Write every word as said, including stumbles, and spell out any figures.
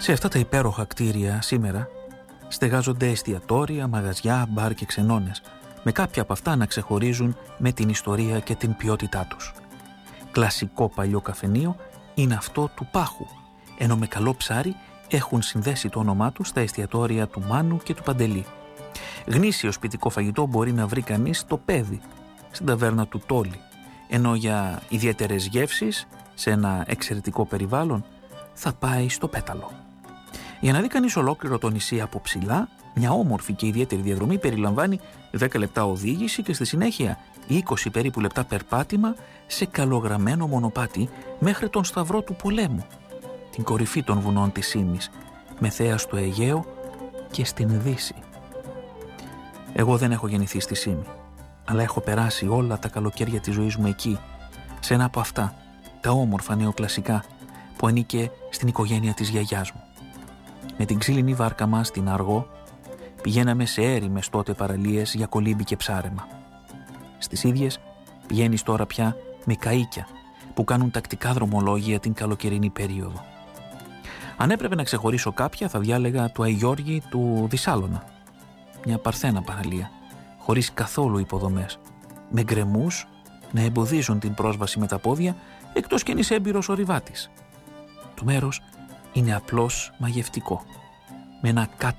Σε αυτά τα υπέροχα κτίρια σήμερα στεγάζονται εστιατόρια, μαγαζιά, μπαρ και ξενώνες, με κάποια από αυτά να ξεχωρίζουν με την ιστορία και την ποιότητά τους. Κλασικό παλιό καφενείο είναι αυτό του Πάχου, ενώ με καλό ψάρι έχουν συνδέσει το όνομά τους στα εστιατόρια του Μάνου και του Παντελή. Γνήσιο σπιτικό φαγητό μπορεί να βρει κανείς στο Πέδι, στην ταβέρνα του Τόλι, ενώ για ιδιαίτερες γεύσεις, σε ένα εξαιρετικό περιβάλλον, θα πάει στο Πέταλο. Για να δει κανείς ολόκληρο το νησί από ψηλά, μια όμορφη και ιδιαίτερη διαδρομή περιλαμβάνει δέκα λεπτά οδήγηση και στη συνέχεια είκοσι περίπου λεπτά περπάτημα σε καλογραμμένο μονοπάτι μέχρι τον Σταυρό του Πολέμου, την κορυφή των βουνών της Σύμης, με θέα στο Αιγαίο και στην Δύση. Εγώ δεν έχω γεννηθεί στη Σύμη, αλλά έχω περάσει όλα τα καλοκαίρια της ζωής μου εκεί, σε ένα από αυτά, τα όμορφα νεοκλασικά που ανήκε στην οικογένεια της γιαγιάς μου. Με την ξύλινη βάρκα μας στην Αργό πηγαίναμε σε έρημες τότε παραλίες για κολύμπι και ψάρεμα. Στις ίδιες πηγαίνεις τώρα πια με καΐκια που κάνουν τακτικά δρομολόγια την καλοκαιρινή περίοδο. Αν έπρεπε να ξεχωρίσω κάποια, θα διάλεγα του Αϊγιώργη του Δυσάλωνα. Μια παρθένα παραλία, χωρίς καθόλου υποδομές, με γκρεμούς να εμποδίζουν την πρόσβαση με τα πόδια, εκτός κι αν είσαι έμπειρος ορειβάτης. Το μέρος είναι απλώς μαγευτικό, με ένα cut